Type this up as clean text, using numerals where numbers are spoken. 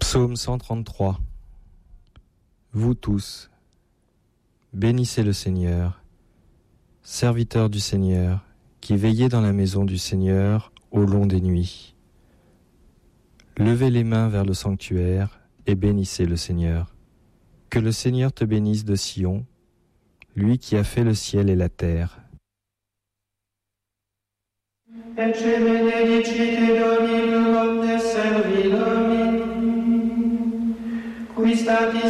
Psaume 133. Vous tous, bénissez le Seigneur, serviteurs du Seigneur, qui veillez dans la maison du Seigneur au long des nuits. Levez les mains vers le sanctuaire et bénissez le Seigneur. Que le Seigneur te bénisse de Sion, lui qui a fait le ciel et la terre. Ecce benedicite Dominum omnes servi Domini, qui statis